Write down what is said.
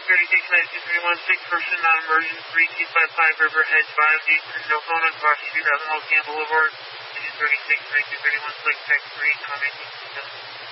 1936-9231, 6 person non-emergent, 3255 Riverhead Drive, Eastern Nocona, Cross Street, Avenue Camp Boulevard, 1936-9231, Slick Tech 3,